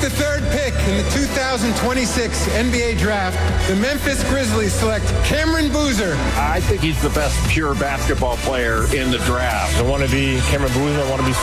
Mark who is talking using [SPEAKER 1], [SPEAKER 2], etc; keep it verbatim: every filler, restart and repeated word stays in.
[SPEAKER 1] the third pick in the two thousand twenty-six N B A Draft, the Memphis Grizzlies select Cameron Boozer.
[SPEAKER 2] I think he's the best pure basketball player in the draft.
[SPEAKER 3] I want to be Cameron Boozer. I want to be